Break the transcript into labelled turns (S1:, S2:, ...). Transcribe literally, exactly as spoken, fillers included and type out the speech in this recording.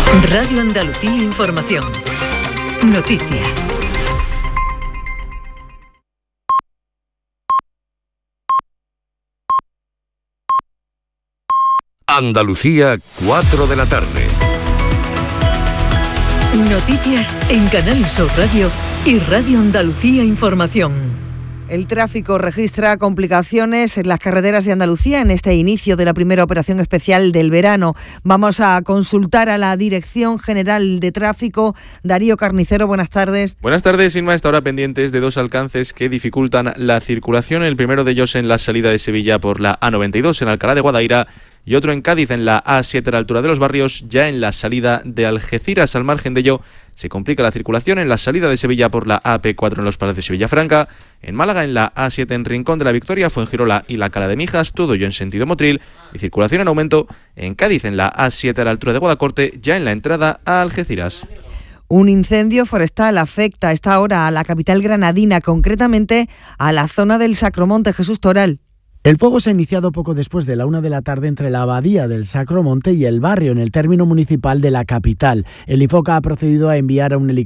S1: Radio Andalucía Información. Noticias.
S2: Andalucía, cuatro de la tarde.
S1: Noticias en Canal Sur Radio y Radio Andalucía Información.
S3: El tráfico registra complicaciones en las carreteras de Andalucía en este inicio de la primera operación especial del verano. Vamos a consultar a la Dirección General de Tráfico. Darío Carnicero, buenas tardes.
S4: Buenas tardes, Inma. Esta hora pendientes de dos alcances que dificultan la circulación. El primero de ellos en la salida de Sevilla por la A noventa y dos en Alcalá de Guadaira y otro en Cádiz en la A siete a la altura de Los Barrios, ya en la salida de Algeciras. Al margen de ello, se complica la circulación en la salida de Sevilla por la A P cuatro en Los Palacios y Villafranca, en Málaga en la A siete en Rincón de la Victoria, Fuengirola y la Cala de Mijas, todo ello en sentido Motril, y circulación en aumento en Cádiz en la A siete a la altura de Guadacorte, ya en la entrada a Algeciras.
S3: Un incendio forestal afecta a esta hora a la capital granadina, concretamente a la zona del Sacromonte. Jesús Toral.
S5: El fuego se ha iniciado poco después de la una de la tarde entre la abadía del Sacromonte y el barrio, en el término municipal de la capital. El IFOCA ha procedido a enviar a un helicóptero